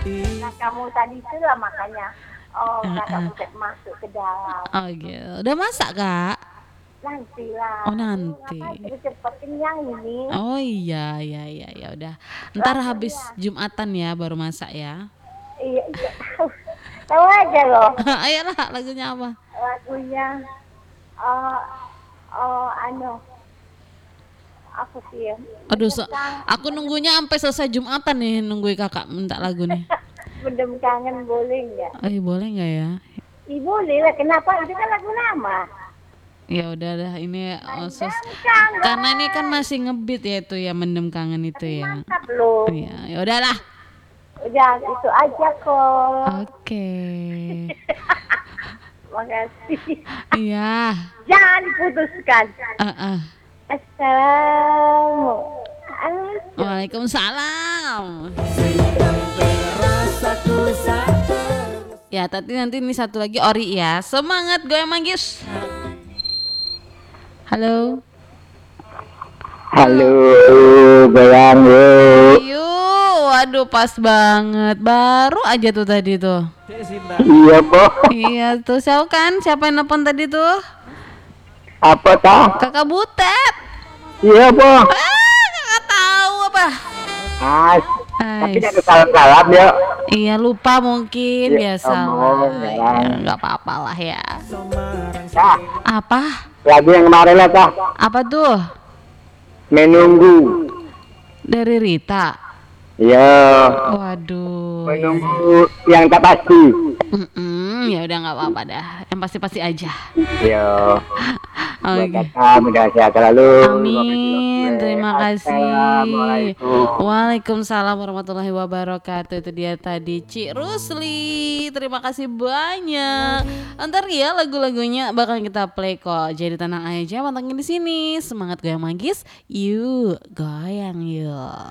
Nah kamu tadi itu lah makanya kakak butet masuk ke dalam. Oh gitu. Udah masak Kak? Nanti lah. Oh Aduh, ngapain nanti. cepet-cepet kenyang ini? Oh iya iya iya ya udah. Ntar Lagunya. habis Jumatan ya baru masak ya. Iya, iya. Tahu aja loh Ayolah lagunya apa? lagunya. eh anu apa sih ya? Aduh, Mendem aku nunggunya sampai selesai Jumatan nih nungguin kakak minta lagu nih. mendem kangen boleh nggak? Oh, boleh nggak ya? Ih boleh lah. Kenapa? Itu kan lagu lama. Ya udah dah ini Mendem kangen. karena ini kan masih ngebeat ya itu ya mendem kangen itu Tapi ya. mantap loh. Iya, ya udahlah. Udah itu aja kok. Oke. Makasih. Iya. Jangan diputuskan. Assalamualaikum. Waalaikumsalam. Ya, tadi nanti ini satu lagi Ori ya. Semangat goyang manggis. Halo. Halo, goyang yuk. Yuk, waduh pas banget. Baru aja tuh tadi tuh. Iya, Boh. Iya tuh, siapa yang nelfon tadi tuh? Apa tah? Kakak Butet. Iya, Boh. Kakak tahu apa? Tapi ada salam-salam ya. Iya lupa mungkin Ya, biasa ya. nggak apa-apa lah ya. Tah, Apa? lagu yang kemarin lah, tah. Apa tuh? Menunggu. Dari Rita. Iya. Waduh. Menunggu yang tak pasti. Ya udah nggak apa-apa dah. Yang pasti-pasti aja. Iya. Oke. Mudah sehat selalu. Amin. Terima kasih. Assalamualaikum. Waalaikumsalam warahmatullahi wabarakatuh. Itu dia tadi Ci Rusli. Terima kasih banyak. Ntar ya lagu-lagunya bakal kita play kok. Jadi tenang aja, pantengin di sini. Semangat goyang manggis. Yuk, goyang yuk.